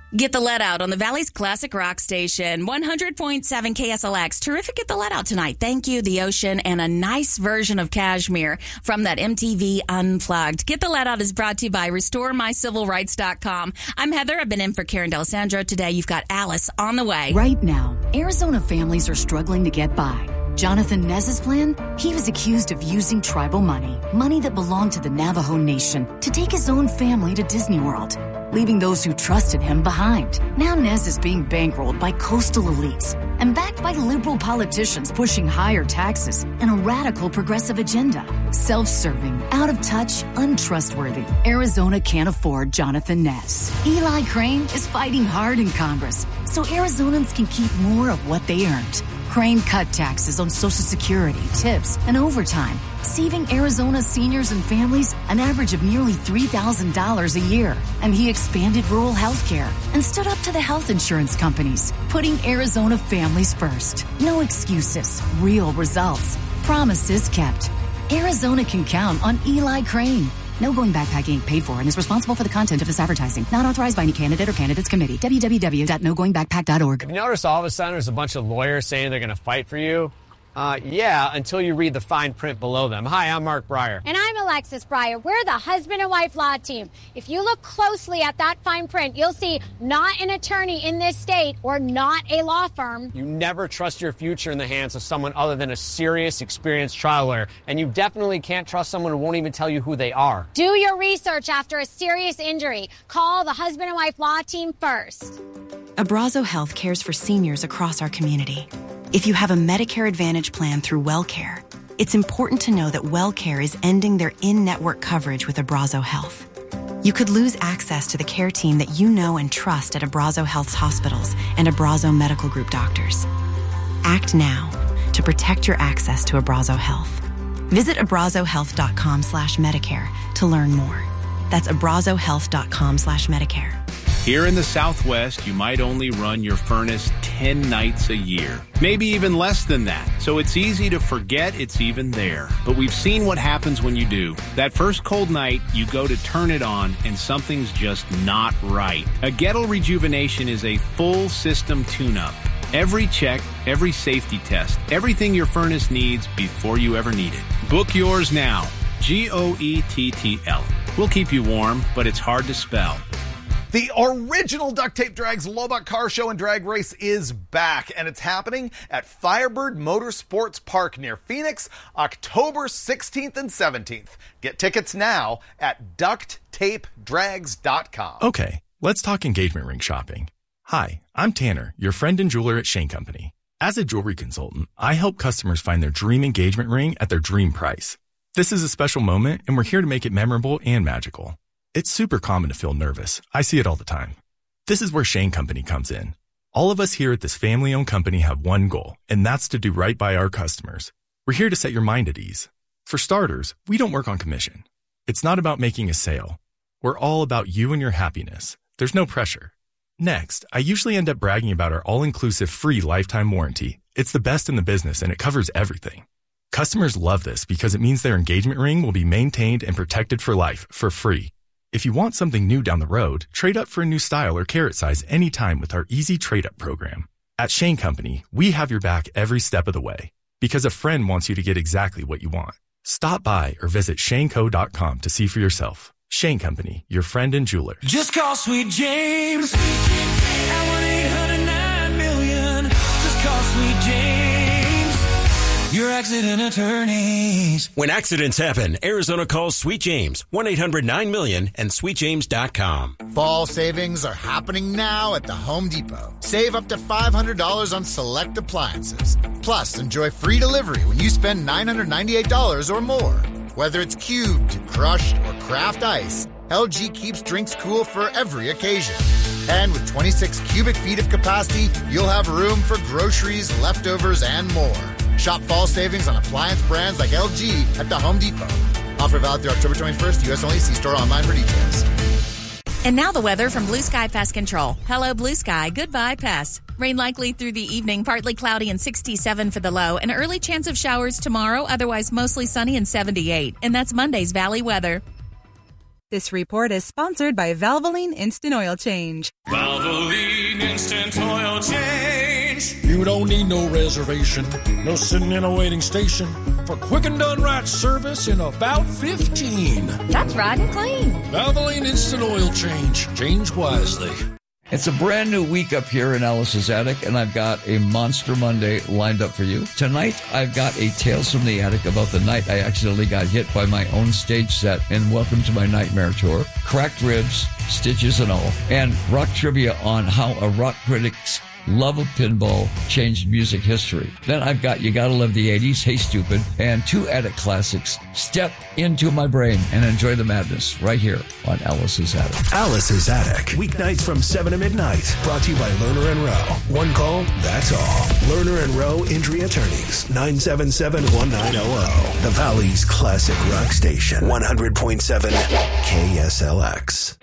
Get the Let Out on the Valley's classic rock station, 100.7 KSLX. Terrific Get the Let Out tonight. Thank you, The Ocean, and a nice version of Cashmere from that MTV Unplugged. Get the Let Out is brought to you by RestoreMyCivilRights.com. I'm Heather. I've been in for Karen D'Alessandro today. You've got Alice on the way. Right now, Arizona families are struggling to get by. Jonathan Nez's plan? He was accused of using tribal money that belonged to the Navajo Nation, to take his own family to Disney World, leaving those who trusted him behind. Now Nez is being bankrolled by coastal elites and backed by liberal politicians pushing higher taxes and a radical progressive agenda. Self-serving, out of touch, untrustworthy. Arizona can't afford Jonathan Nez. Eli Crane is fighting hard in Congress so Arizonans can keep more of what they earned. Crane cut taxes on Social Security, tips, and overtime, saving Arizona seniors and families an average of nearly $3,000 a year. And he expanded rural health care and stood up to the health insurance companies, putting Arizona families first. No excuses, real results, promises kept. Arizona can count on Eli Crane. No Going Backpack Inc. paid for and is responsible for the content of this advertising. Not authorized by any candidate or candidates committee. www.nogoingbackpack.org. Have you noticed all of a sudden there's a bunch of lawyers saying they're going to fight for you? Yeah, until you read the fine print below them. Hi, I'm Mark Breyer. And I'm Alexis Breyer. We're the husband and wife law team. If you look closely at that fine print, you'll see not an attorney in this state or not a law firm. You never trust your future in the hands of someone other than a serious, experienced trial lawyer. And you definitely can't trust someone who won't even tell you who they are. Do your research after a serious injury. Call the husband and wife law team first. Abrazo Health cares for seniors across our community. If you have a Medicare Advantage plan through WellCare, it's important to know that WellCare is ending their in-network coverage with Abrazo Health. You could lose access to the care team that you know and trust at Abrazo Health's hospitals and Abrazo Medical Group doctors. Act now to protect your access to Abrazo Health. Visit abrazohealth.com/Medicare to learn more. That's abrazohealth.com/Medicare. Here in the Southwest, you might only run your furnace 10 nights a year, maybe even less than that. So it's easy to forget it's even there. But we've seen what happens when you do. That first cold night, you go to turn it on and something's just not right. A Gettle Rejuvenation is a full system tune-up. Every check, every safety test, everything your furnace needs before you ever need it. Book yours now. GOETTL. We'll keep you warm, but it's hard to spell. The original Duct Tape Drag's Lobot Car Show and Drag Race is back, and it's happening at Firebird Motorsports Park near Phoenix, October 16th and 17th. Get tickets now at ducttapedrags.com. Okay, let's talk engagement ring shopping. Hi, I'm Tanner, your friend and jeweler at Shane Company. As a jewelry consultant, I help customers find their dream engagement ring at their dream price. This is a special moment, and we're here to make it memorable and magical. It's super common to feel nervous. I see it all the time. This is where Shane Company comes in. All of us here at this family-owned company have one goal, and that's to do right by our customers. We're here to set your mind at ease. For starters, we don't work on commission. It's not about making a sale. We're all about you and your happiness. There's no pressure. Next, I usually end up bragging about our all-inclusive free lifetime warranty. It's the best in the business, and it covers everything. Customers love this because it means their engagement ring will be maintained and protected for life, for free. If you want something new down the road, trade up for a new style or carat size anytime with our easy trade-up program. At Shane Company, we have your back every step of the way because a friend wants you to get exactly what you want. Stop by or visit shaneco.com to see for yourself. Shane Company, your friend and jeweler. Just call Sweet James at 1-800-9-million. Just call Sweet James, your accident attorneys. When accidents happen, Arizona calls Sweet James, 1-800-9-million and sweetjames.com. Fall savings are happening now at the Home Depot. Save up to $500 on select appliances. Plus, enjoy free delivery when you spend $998 or more. Whether it's cubed, crushed, or craft ice, LG keeps drinks cool for every occasion. And with 26 cubic feet of capacity, you'll have room for groceries, leftovers, and more. Shop fall savings on appliance brands like LG at the Home Depot. Offer valid through October 21st. U.S. only. See store online for details. And now the weather from Blue Sky Pest Control. Hello, Blue Sky. Goodbye, pests. Rain likely through the evening, partly cloudy and 67 for the low. An early chance of showers tomorrow, otherwise mostly sunny and 78. And that's Monday's Valley weather. This report is sponsored by Valvoline Instant Oil Change. Valvoline Instant Oil Change. You don't need no reservation, no sitting in a waiting station for quick and done right service in about 15. That's right and clean. Valvoline Instant Oil Change. Change wisely. It's a brand new week up here in Alice's Attic, and I've got a Monster Monday lined up for you. Tonight, I've got a Tales from the Attic about the night I accidentally got hit by my own stage set in Welcome to My Nightmare Tour. Cracked ribs, stitches and all. And rock trivia on how a rock critic's love of pinball changed music history. Then I've got You Gotta Love the 80s, Hey Stupid, and 2 Attic classics. Step into my brain and enjoy the madness right here on Alice's Attic. Alice's Attic, weeknights from 7 to midnight. Brought to you by Lerner and Rowe. One call, that's all. Lerner and Rowe Injury Attorneys, 977-1900. The Valley's classic rock station, 100.7 KSLX.